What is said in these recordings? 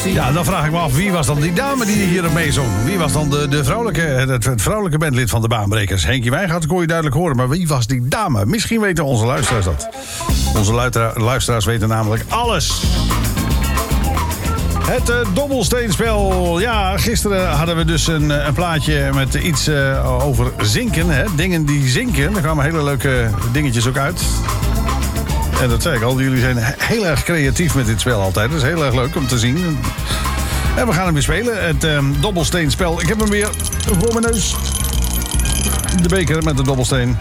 hij. Ja, dan vraag ik me af, wie was dan die dame die hier meezong? Wie was dan het vrouwelijke bandlid van de Baanbrekers? Henkje Wijngaard kon je duidelijk horen, maar wie was die dame? Misschien weten onze luisteraars dat. Onze luisteraars weten namelijk alles. Het dobbelsteenspel. Ja, gisteren hadden we dus een plaatje met iets over zinken. Hè? Dingen die zinken. Er kwamen hele leuke dingetjes ook uit. En dat zei ik al, jullie zijn heel erg creatief met dit spel altijd. Dat is heel erg leuk om te zien. En we gaan hem weer spelen. Het dobbelsteenspel. Ik heb hem weer voor mijn neus. De beker met de dobbelsteen.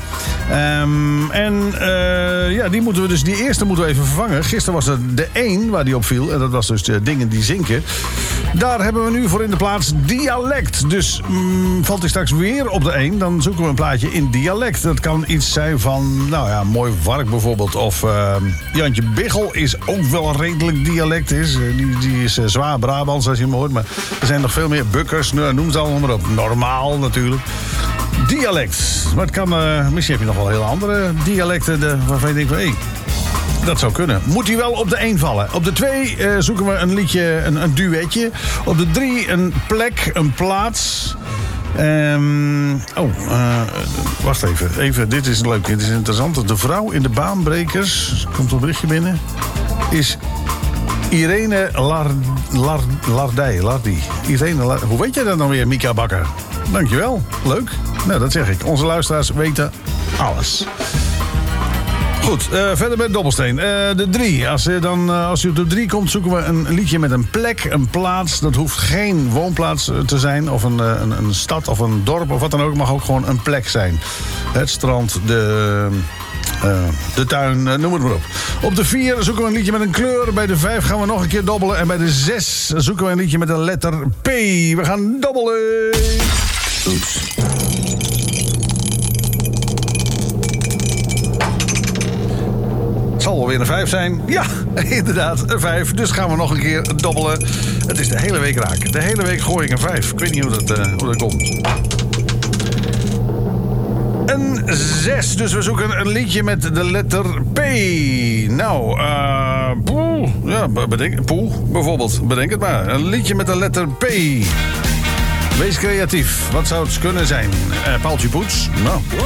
Die eerste moeten we even vervangen. Gisteren was er de 1 waar die op viel. En dat was dus dingen die zinken. Daar hebben we nu voor in de plaats dialect. Dus valt hij straks weer op de 1, dan zoeken we een plaatje in dialect. Dat kan iets zijn van, Mooi Vark bijvoorbeeld. Of Jantje Biggel is ook wel redelijk dialect. Die is zwaar Brabants als je hem hoort. Maar er zijn nog veel meer bukkers. Noem ze allemaal maar op. Normaal natuurlijk. Dialect. Maar het kan, misschien heb je nog wel hele andere dialecten waarvan je denkt van, dat zou kunnen. Moet hij wel op de 1 vallen. Op de 2 zoeken we een liedje, een duetje. Op de 3 een plek, een plaats. Wacht even. Dit is leuk, dit is interessant. De vrouw in de Baanbrekers, komt een berichtje binnen, is Irene Lardy. Hoe weet jij dat dan weer, Mika Bakker? Dankjewel, leuk. Nou, dat zeg ik. Onze luisteraars weten alles. Goed, verder met dobbelsteen. De 3. Als u op de 3 komt, zoeken we een liedje met een plek, een plaats. Dat hoeft geen woonplaats te zijn, of een stad of een dorp of wat dan ook. Het mag ook gewoon een plek zijn. Het strand, de tuin, noem het maar op. Op de 4 zoeken we een liedje met een kleur. Bij de 5 gaan we nog een keer dobbelen. En bij de 6 zoeken we een liedje met de letter P. We gaan dobbelen. Oeps. Het zal wel weer een 5 zijn. Ja, inderdaad, een 5. Dus gaan we nog een keer dobbelen. Het is de hele week raak. De hele week gooi ik een 5. Ik weet niet hoe dat komt. Een 6. Dus we zoeken een liedje met de letter P. Nou, poeh. Ja, poeh, bijvoorbeeld. Bedenk het maar. Een liedje met de letter P. Wees creatief. Wat zou het kunnen zijn? Paaltje Poets? Nou.